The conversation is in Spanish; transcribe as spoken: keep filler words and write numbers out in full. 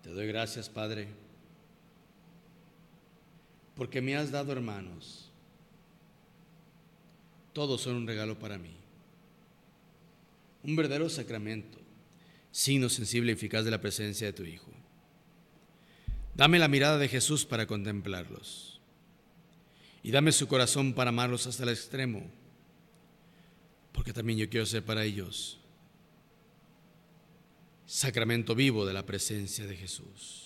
Te doy gracias, Padre, porque me has dado hermanos. Todos son un regalo para mí, un verdadero sacramento, signo sensible y eficaz de la presencia de tu Hijo. Dame la mirada de Jesús para contemplarlos y dame su corazón para amarlos hasta el extremo, porque también yo quiero ser para ellos sacramento vivo de la presencia de Jesús.